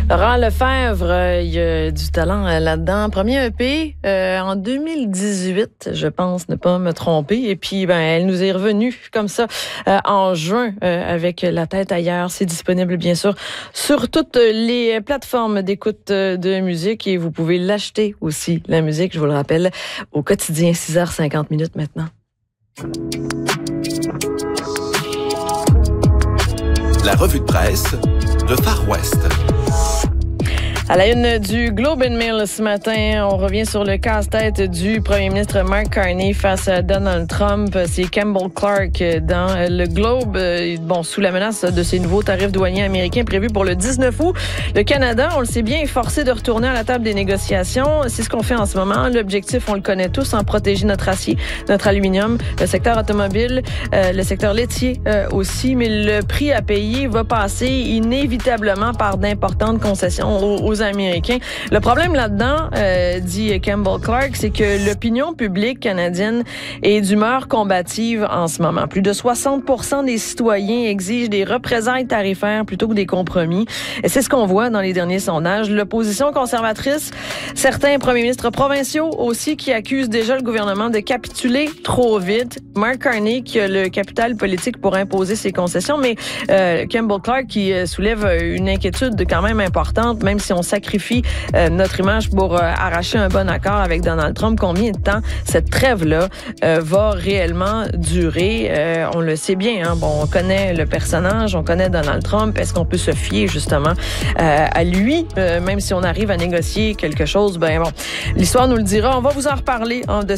Laurent Lefebvre, il y a du talent là-dedans. Premier EP en 2018, je pense ne pas me tromper. Et puis, elle nous est revenue comme ça en juin avec La tête ailleurs. C'est disponible, bien sûr, sur toutes les plateformes d'écoute de musique. Et vous pouvez l'acheter aussi, la musique, je vous le rappelle, au quotidien, 6h50 maintenant. La revue de presse de Far West. À la une du Globe and Mail ce matin, on revient sur le casse-tête du premier ministre Mark Carney face à Donald Trump. C'est Campbell Clark dans le Globe. Sous la menace de ces nouveaux tarifs douaniers américains prévus pour le 19 août, le Canada, on le sait bien, est forcé de retourner à la table des négociations. C'est ce qu'on fait en ce moment. L'objectif, on le connaît tous, protéger notre acier, notre aluminium, le secteur automobile, le secteur laitier aussi. Mais le prix à payer va passer inévitablement par d'importantes concessions aux Américains. Le problème là-dedans, dit Campbell Clark, c'est que l'opinion publique canadienne est d'humeur combative en ce moment. Plus de 60% des citoyens exigent des représailles tarifaires plutôt que des compromis. Et c'est ce qu'on voit dans les derniers sondages. L'opposition conservatrice, certains premiers ministres provinciaux aussi qui accusent déjà le gouvernement de capituler trop vite. Mark Carney qui a le capital politique pour imposer ses concessions, mais Campbell Clark qui soulève une inquiétude quand même importante, même si on sacrifie notre image pour arracher un bon accord avec Donald Trump. Combien de temps cette trêve-là va réellement durer? On le sait bien, on connaît le personnage, on connaît Donald Trump. Est-ce qu'on peut se fier justement à lui, même si on arrive à négocier quelque chose? L'histoire nous le dira. On va vous en reparler de